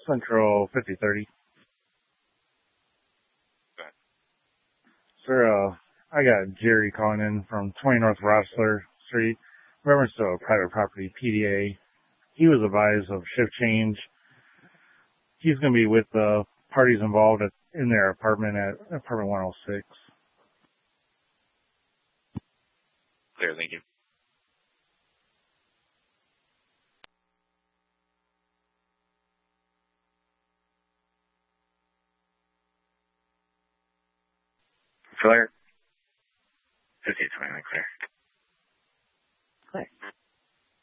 Central 5030. Good. Sir, I got Jerry calling in from 20 North Rossler Street, reference to a private property PDA. He was advised of shift change. He's going to be with the parties involved in their apartment at apartment 106. Clear, thank you. Clear. 5829, clear. Clear.